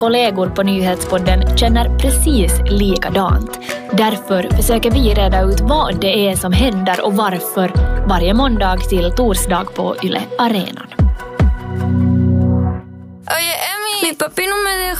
kollegor på Nyhetspodden känner precis likadant. Därför försöker vi reda ut vad det är som händer och varför varje måndag till torsdag på Yle Arenan. Oye, Emi, mi papi no me deja